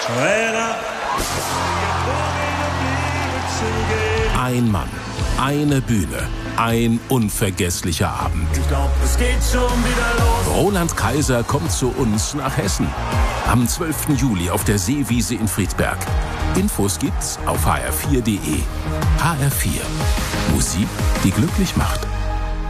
Ein Mann, eine Bühne, ein unvergesslicher Abend. Ich glaub, es geht schon wieder los. Roland Kaiser kommt zu uns nach Hessen. Am 12. Juli auf der Seewiese in Friedberg. Infos gibt's auf hr4.de. HR4. Musik, die glücklich macht.